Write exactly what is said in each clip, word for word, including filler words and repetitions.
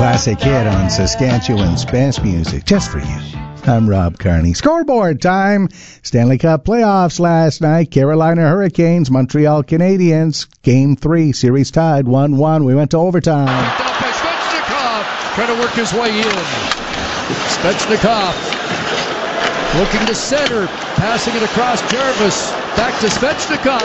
Classic hit on Saskatchewan's best music, just for you. I'm Rob Carney. Scoreboard time. Stanley Cup playoffs last night. Carolina Hurricanes, Montreal Canadiens. Game three, series tied one one. We went to overtime. Knocked off by Svechnikov. Trying to work his way in. Svechnikov looking to center. Passing it across Jarvis. Back to Svechnikov.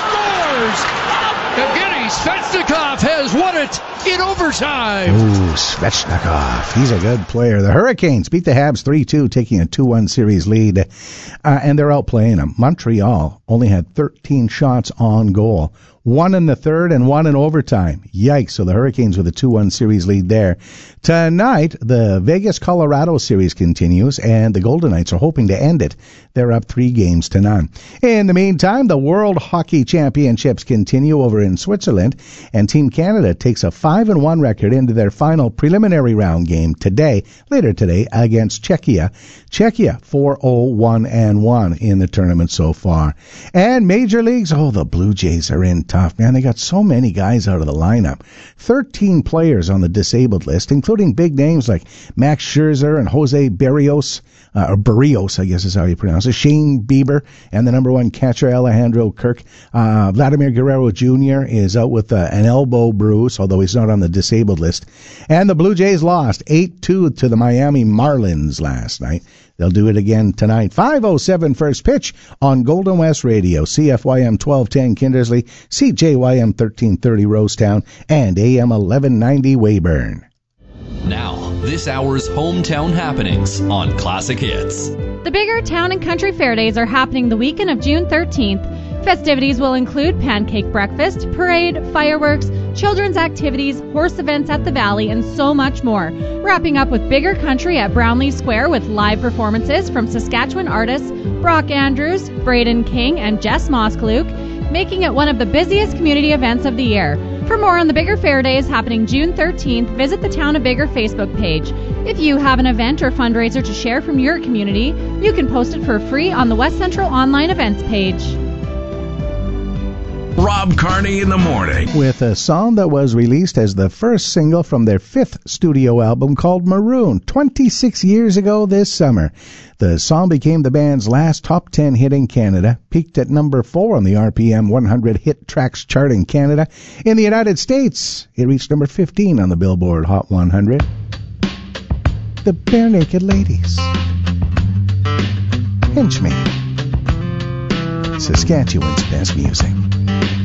Scores! Evgeny Svechnikov has won it in overtime. Ooh, Svechnikov. He's a good player. The Hurricanes beat the Habs three two, taking a two one series lead, uh, and they're outplaying them. Montreal only had thirteen shots on goal. One in the third and one in overtime. Yikes. So the Hurricanes with a two one series lead there. Tonight, the Vegas-Colorado series continues, and the Golden Knights are hoping to end it. They're up three games to none. In the meantime, the World Hockey Championships continue over in Switzerland, and Team Canada takes a five and one record into their final preliminary round game today, later today, against Czechia. Czechia, four oh one and one in the tournament so far. And Major Leagues, oh, the Blue Jays are in tough. Man, they got so many guys out of the lineup. thirteen players on the disabled list, including big names like Max Scherzer and Jose Berrios, uh, or Berrios, I guess is how you pronounce it, Shane Bieber, and the number one catcher, Alejandro Kirk. Uh, Vladimir Guerrero Junior is out with uh, an elbow bruise, although he's not on the disabled list. And the Blue Jays lost eight two to the Miami Marlins last night. They'll do it again tonight. five oh seven first pitch on Golden West Radio, C F Y M twelve ten Kindersley, C J Y M thirteen thirty Rosetown, and A M eleven ninety Weyburn. Now, this hour's hometown happenings on Classic Hits. The Bigger Town and Country Fair Days are happening the weekend of June thirteenth. Festivities will include pancake breakfast, parade, fireworks, children's activities, horse events at the Valley, and so much more. Wrapping up with Bigger Country at Brownlee Square with live performances from Saskatchewan artists Brock Andrews, Braden King, and Jess Moskaluk, making it one of the busiest community events of the year. For more on the Bigger Fair Days happening June thirteenth, visit the Town of Bigger Facebook page. If you have an event or fundraiser to share from your community, you can post it for free on the West Central Online Events page. Rob Carney in the morning. With a song that was released as the first single from their fifth studio album called Maroon, twenty-six years ago this summer. The song became the band's last top ten hit in Canada, peaked at number four on the R P M one hundred Hit Tracks chart in Canada. In the United States, it reached number fifteen on the Billboard Hot one hundred. The Bare Naked Ladies. Pinch Me. Saskatchewan's best music.